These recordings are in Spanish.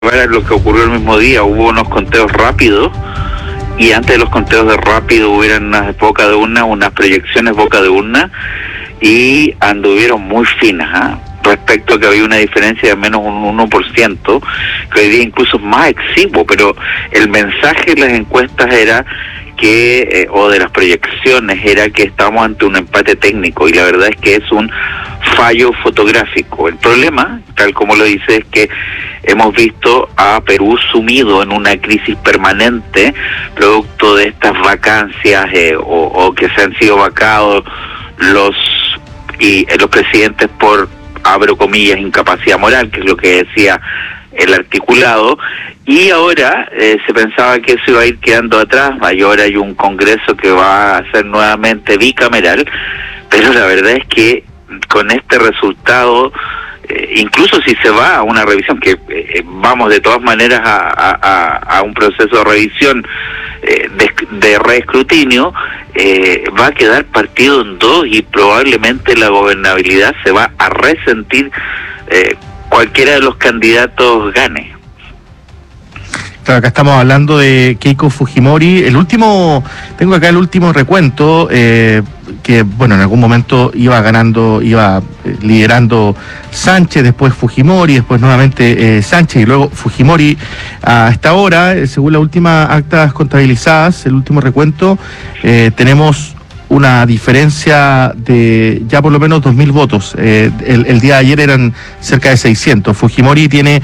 Para lo que ocurrió el mismo día, hubo unos conteos rápidos y antes de los conteos de rápido hubieran unas boca de urna, unas proyecciones boca de urna y anduvieron muy finas, respecto a que había una diferencia de menos un 1%, que hoy día incluso es más exiguo, pero el mensaje de las encuestas era que, o de las proyecciones, era que estamos ante un empate técnico y la verdad es que es un fallo fotográfico. El problema, tal como lo dice, es que hemos visto a Perú sumido en una crisis permanente producto de estas vacancias o que se han sido vacados los presidentes por, abro comillas, incapacidad moral, que es lo que decía el articulado, y ahora se pensaba que eso iba a ir quedando atrás, y ahora hay un Congreso que va a ser nuevamente bicameral, pero la verdad es que con este resultado, incluso si se va a una revisión, que vamos de todas maneras a un proceso de revisión, de reescrutinio, va a quedar partido en dos y probablemente la gobernabilidad se va a resentir cualquiera de los candidatos gane. Claro, acá estamos hablando de Keiko Fujimori. Tengo acá el último recuento, que bueno, en algún momento iba liderando Sánchez, después Fujimori, después nuevamente Sánchez y luego Fujimori. A esta hora, según las últimas actas contabilizadas, el último recuento, tenemos una diferencia de ya por lo menos 2.000 votos. El día de ayer eran cerca de 600. Fujimori tiene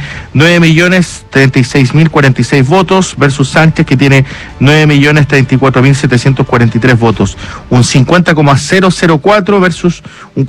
9.036.046 votos versus Sánchez, que tiene 9.034.743 votos. Un 50,004 versus un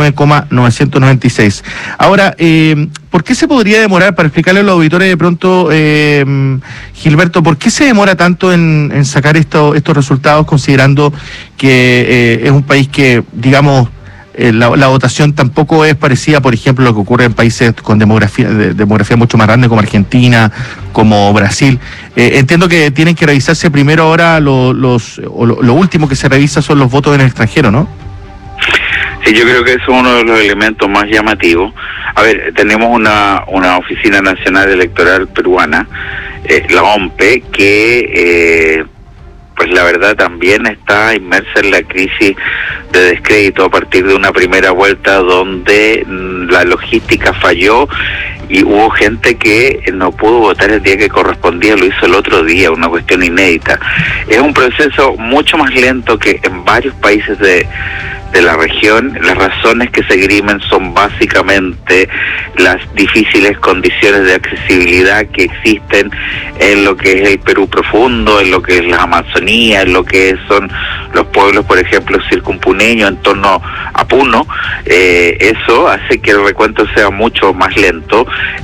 49,996. Ahora, ¿por qué se podría demorar, para explicarle a los auditores de pronto, Gilberto, por qué se demora tanto en sacar estos resultados, considerando que es un país que, digamos, la votación tampoco es parecida, por ejemplo, a lo que ocurre en países con demografía mucho más grande, como Argentina, como Brasil? Entiendo que tienen que revisarse primero ahora, lo último que se revisa son los votos en el extranjero, ¿no? Sí, yo creo que eso es uno de los elementos más llamativos. A ver, tenemos una Oficina Nacional Electoral Peruana, la OMPE, que pues la verdad también está inmersa en la crisis de descrédito a partir de una primera vuelta donde la logística falló y hubo gente que no pudo votar el día que correspondía, lo hizo el otro día, una cuestión inédita. Es un proceso mucho más lento que en varios países de la región. Las razones que se esgrimen son básicamente las difíciles condiciones de accesibilidad que existen en lo que es el Perú profundo, en lo que es la Amazonía, en lo que son los pueblos, por ejemplo, circumpuneños en torno a Puno. Eso hace que el recuento sea mucho más lento,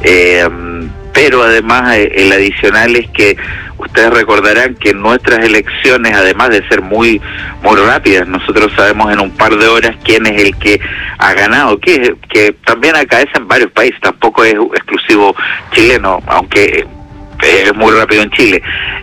pero además el adicional es que ustedes recordarán que nuestras elecciones, además de ser muy muy rápidas, nosotros sabemos en un par de horas quién es el que ha ganado, que también acaece en varios países, tampoco es exclusivo chileno, aunque es muy rápido en Chile.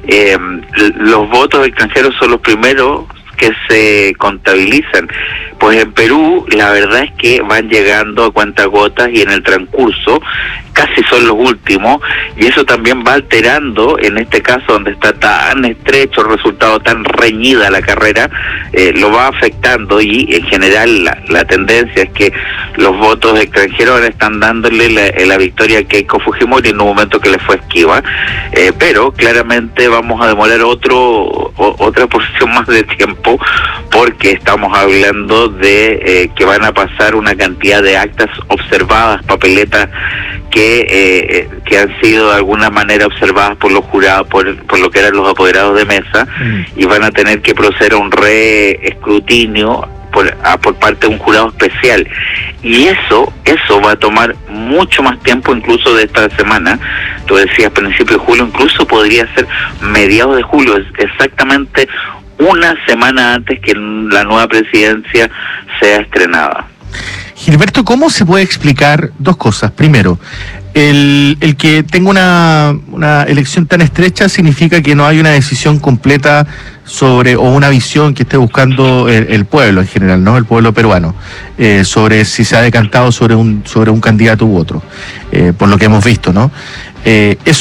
Los votos extranjeros son los primeros que se contabilizan. Pues en Perú la verdad es que van llegando a cuentagotas y en el transcurso casi son los últimos, y eso también va alterando, en este caso donde está tan estrecho el resultado, tan reñida la carrera, lo va afectando, y en general la tendencia es que los votos extranjeros ahora están dándole la victoria a Keiko Fujimori en un momento que le fue esquiva, pero claramente vamos a demorar otra porción más de tiempo, porque estamos hablando de que van a pasar una cantidad de actas observadas, papeletas que han sido de alguna manera observadas por los jurados, por lo que eran los apoderados de mesa, y van a tener que proceder a un reescrutinio por parte de un jurado especial, y eso va a tomar mucho más tiempo, incluso de esta semana. Tú decías principio de julio, incluso podría ser mediados de julio, exactamente una semana antes que la nueva presidencia sea estrenada. Gilberto, ¿cómo se puede explicar dos cosas? Primero, el que tenga una elección tan estrecha significa que no hay una decisión completa o una visión que esté buscando el pueblo en general, ¿no? El pueblo peruano, sobre si se ha decantado sobre un candidato u otro, por lo que hemos visto, ¿no? eso